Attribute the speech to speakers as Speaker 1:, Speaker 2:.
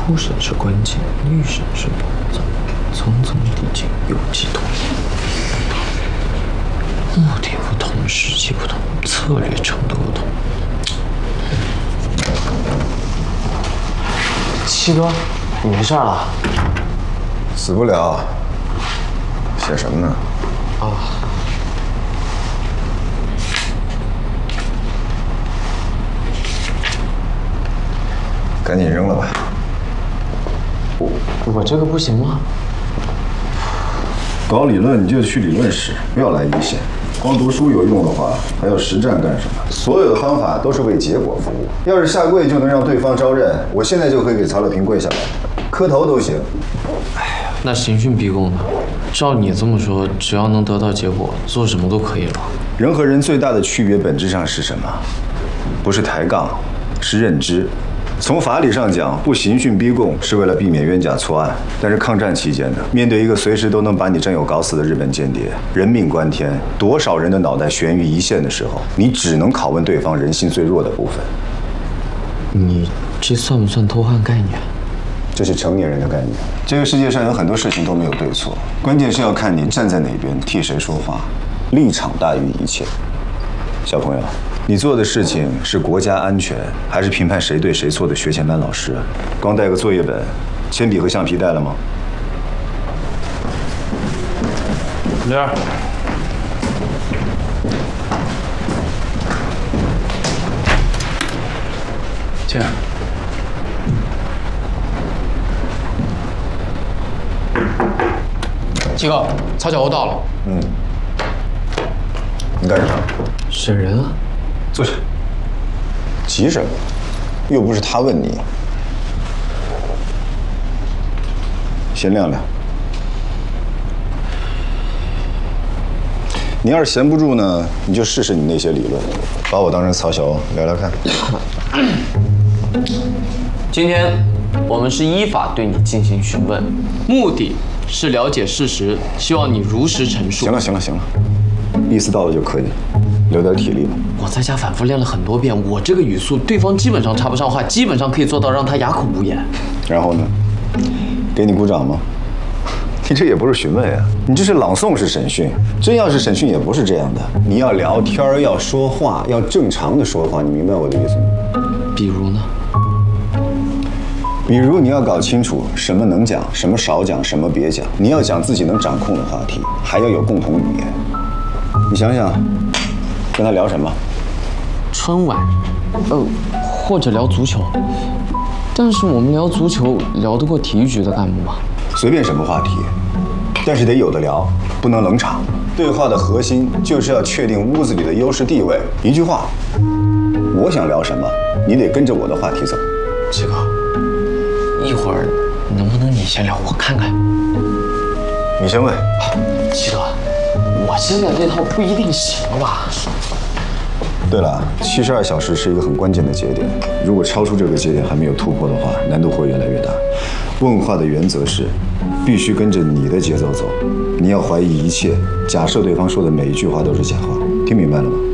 Speaker 1: 初审是关键，预审是宝藏，层层递进，有机统一。目的不同，时机不同，策略程度不同。七哥，你没事了？
Speaker 2: 死不了。写什么呢？
Speaker 1: 啊。
Speaker 2: 赶紧扔了吧。
Speaker 1: 我这个不行吗？
Speaker 2: 搞理论你就去理论室，不要来一线。光读书有用的话，还要实战干什么？所有的方法都是为结果服务。要是下跪就能让对方招认，我现在就可以给曹乐平跪下来，磕头都行。
Speaker 1: 哎呀，那刑讯逼供呢？照你这么说，只要能得到结果，做什么都可以了。
Speaker 2: 人和人最大的区别本质上是什么？不是抬杠，是认知。从法理上讲，不刑讯逼供是为了避免冤假错案。但是抗战期间呢，面对一个随时都能把你战友搞死的日本间谍，人命关天，多少人的脑袋悬于一线的时候，你只能拷问对方人性最弱的部分。
Speaker 1: 你这算不算偷换概念？
Speaker 2: 这是成年人的概念。这个世界上有很多事情都没有对错，关键是要看你站在哪边，替谁说话，立场大于一切。小朋友，你做的事情是国家安全，还是评判谁对谁错的学前班老师？光带个作业本，铅笔和橡皮带了吗？
Speaker 1: 玲儿，
Speaker 2: 进来。
Speaker 3: 七哥，曹小欧到了。
Speaker 2: 你干什么？
Speaker 1: 审人啊。
Speaker 2: 坐下。急什么？又不是他问你。先晾晾。你要是闲不住呢，你就试试你那些理论，把我当成曹小欧聊聊看。
Speaker 1: 今天我们是依法对你进行询问，目的是了解事实，希望你如实陈述。
Speaker 2: 行了，意思到了就可以，留点体力吧。
Speaker 1: 我在家反复练了很多遍，我这个语速，对方基本上插不上话，基本上可以做到让他哑口无言。
Speaker 2: 然后呢？给你鼓掌吗？你这也不是询问呀，你这是朗诵式审讯。真要是审讯也不是这样的，你要聊天，要说话，要正常的说话，你明白我的意思吗？
Speaker 1: 比如呢？
Speaker 2: 比如你要搞清楚什么能讲，什么少讲，什么别讲。你要讲自己能掌控的话题，还要有共同语言。你想想，跟他聊什么？
Speaker 1: 春晚，或者聊足球。但是我们聊足球聊得过体育局的干部吗？
Speaker 2: 随便什么话题，但是得有的聊，不能冷场。对话的核心就是要确定屋子里的优势地位。一句话，我想聊什么，你得跟着我的话题走。
Speaker 1: 七哥，一会儿能不能你先聊，我看看。
Speaker 2: 你先问。
Speaker 1: 七哥，我现在这套不一定行吧？
Speaker 2: 对了，72小时是一个很关键的节点，如果超出这个节点还没有突破的话，难度会越来越大。问话的原则是，必须跟着你的节奏走，你要怀疑一切，假设对方说的每一句话都是假话，听明白了吗？